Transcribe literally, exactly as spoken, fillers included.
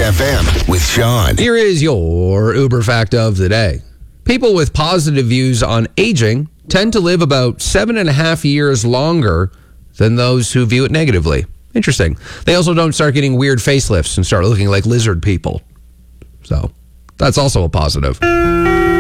F M with Sean. Here is your Uber fact of the day. People with positive views on aging tend to live about seven and a half years longer than those who view it negatively. Interesting. They also don't start getting weird facelifts and start looking like lizard people. So that's also a positive.